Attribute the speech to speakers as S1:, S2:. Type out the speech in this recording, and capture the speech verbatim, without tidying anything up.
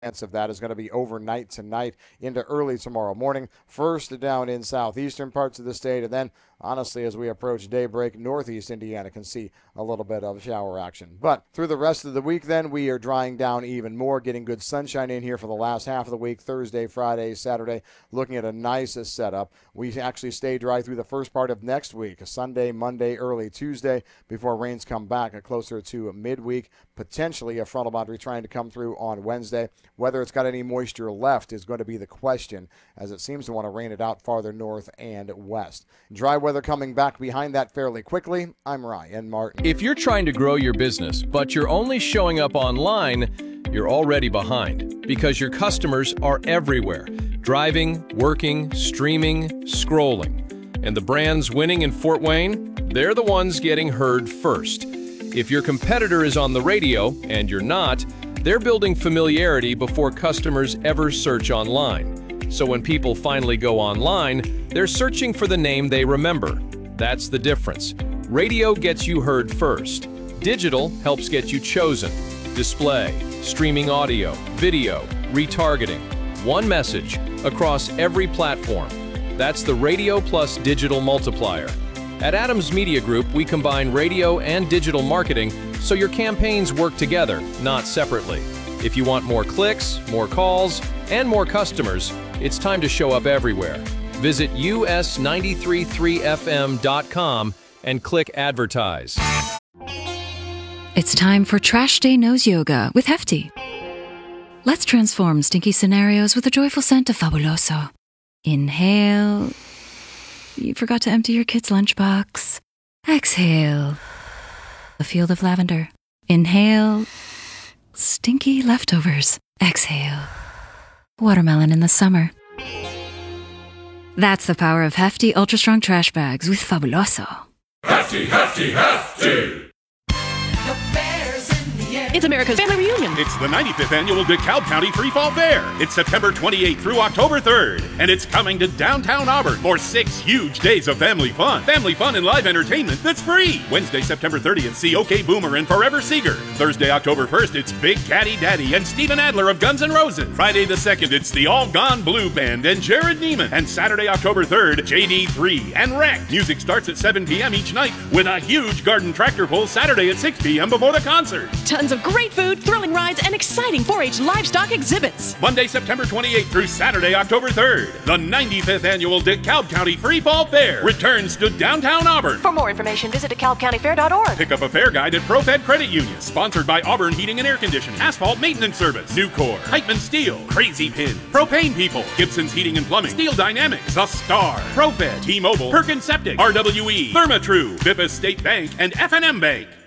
S1: chance of that is going to be overnight tonight into early tomorrow morning. First down in southeastern parts of the state, and then honestly, as we approach daybreak, northeast Indiana can see a little bit of shower action. But through the rest of the week, then, we are drying down even more, getting good sunshine in here for the last half of the week, Thursday, Friday, Saturday, looking at a nice setup. We actually stay dry through the first part of next week, Sunday, Monday, early Tuesday, before rains come back closer to midweek. Potentially a frontal boundary trying to come through on Wednesday. Whether it's got any moisture left is going to be the question, as it seems to want to rain it out farther north and west. Dry weather coming back behind that fairly quickly. I'm Ryan Martin.
S2: If you're trying to grow your business, but you're only showing up online, you're already behind, because your customers are everywhere, driving, working, streaming, scrolling. And the brands winning in Fort Wayne, they're the ones getting heard first. If your competitor is on the radio and you're not, they're building familiarity before customers ever search online. So when people finally go online, they're searching for the name they remember. That's the difference. Radio gets you heard first. Digital helps get you chosen. Display, streaming audio, video, retargeting. One message across every platform. That's the Radio Plus Digital Multiplier. At Adams Media Group, we combine radio and digital marketing so your campaigns work together, not separately. If you want more clicks, more calls, and more customers, it's time to show up everywhere. Visit U S nine three three F M dot com and click Advertise.
S3: It's time for Trash Day Nose Yoga with Hefty. Let's transform stinky scenarios with a joyful scent of Fabuloso. Inhale. You forgot to empty your kid's lunchbox. Exhale. A field of lavender. Inhale. Stinky leftovers. Exhale. Watermelon in the summer. That's the power of Hefty Ultra Strong Trash Bags with Fabuloso.
S4: Hefty, hefty, hefty!
S5: It's America's Family Reunion.
S6: It's the ninety-fifth annual DeKalb County Free Fall Fair. It's September twenty-eighth through October third, and it's coming to downtown Auburn for six huge days of family fun. Family fun and live entertainment that's free. Wednesday, September thirtieth, see OK Boomer and Forever Seeger. Thursday, October first, it's Big Caddy Daddy and Steven Adler of Guns N' Roses. Friday the second, it's the All Gone Blue Band and Jared Neiman. And Saturday, October third, J D three and Wreck. Music starts at seven p.m. each night with a huge garden tractor pull Saturday at six p.m. before the concert.
S5: Tons of great food, thrilling rides, and exciting four H livestock exhibits.
S6: Monday, September twenty-eighth through Saturday, October third. The ninety-fifth annual DeKalb County Free Fall Fair returns to downtown Auburn.
S5: For more information, visit DeKalb County Fair dot org.
S6: Pick up a fair guide at ProFed Credit Union. Sponsored by Auburn Heating and Air Conditioning, Asphalt Maintenance Service, Nucor, Heitman Steel, Crazy Pin, Propane People, Gibson's Heating and Plumbing, Steel Dynamics, The Star, ProFed, T-Mobile, Perkins Septic, R W E, Therma-Tru, Bippas State Bank, and F and M Bank.